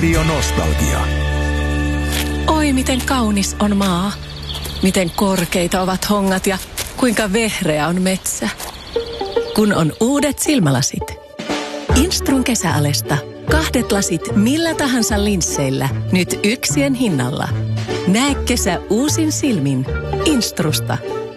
Radio Nostalgia. Oi, miten kaunis on maa. Miten korkeita ovat hongat ja kuinka vehreä on metsä. Kun on uudet silmälasit. Instrun kesäalesta. 2 lasit millä tahansa linsseillä. Nyt 1 hinnalla. Näe kesä uusin silmin. Instrusta.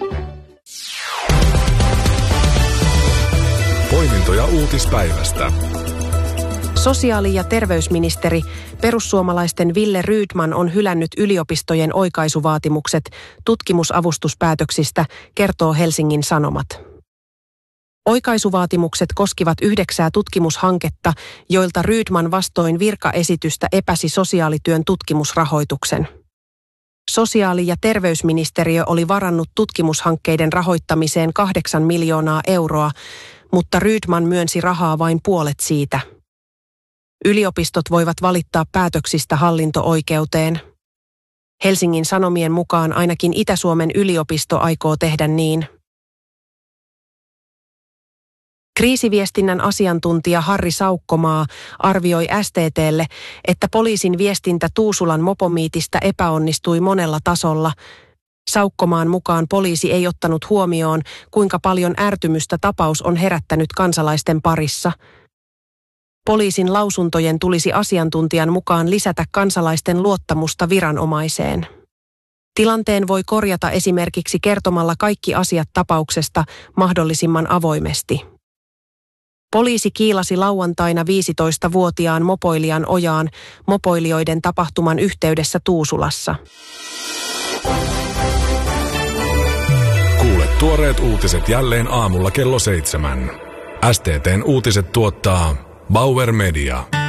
Poimintoja uutispäivästä. Sosiaali- ja terveysministeri, perussuomalaisten Ville Rydman on hylännyt yliopistojen oikaisuvaatimukset tutkimusavustuspäätöksistä, kertoo Helsingin Sanomat. Oikaisuvaatimukset koskivat 9 tutkimushanketta, joilta Rydman vastoin virkaesitystä epäsi sosiaalityön tutkimusrahoituksen. Sosiaali- ja terveysministeriö oli varannut tutkimushankkeiden rahoittamiseen 8 miljoonaa euroa, mutta Rydman myönsi rahaa vain puolet siitä. Yliopistot voivat valittaa päätöksistä hallinto-oikeuteen. Helsingin Sanomien mukaan ainakin Itä-Suomen yliopisto aikoo tehdä niin. Kriisiviestinnän asiantuntija Harri Saukkomaa arvioi STT:lle, että poliisin viestintä Tuusulan mopomiitistä epäonnistui monella tasolla. Saukkomaan mukaan poliisi ei ottanut huomioon, kuinka paljon ärtymystä tapaus on herättänyt kansalaisten parissa. Poliisin lausuntojen tulisi asiantuntijan mukaan lisätä kansalaisten luottamusta viranomaiseen. Tilanteen voi korjata esimerkiksi kertomalla kaikki asiat tapauksesta mahdollisimman avoimesti. Poliisi kiilasi lauantaina 15-vuotiaan mopoilijan ojaan mopoilijoiden tapahtuman yhteydessä Tuusulassa. Kuule tuoreet uutiset jälleen aamulla kello 7. STT:n uutiset tuottaa Bauer Media.